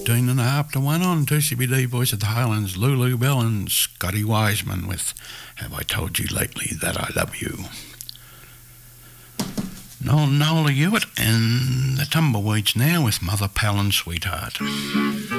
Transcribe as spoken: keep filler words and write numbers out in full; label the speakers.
Speaker 1: thirteen and a half to one on two C B D Voice of the Highlands, Lulu Bell and Scotty Wiseman with Have I Told You Lately That I Love You. Noel Nola Hewitt and the Tumbleweeds now with Mother, Pal and Sweetheart.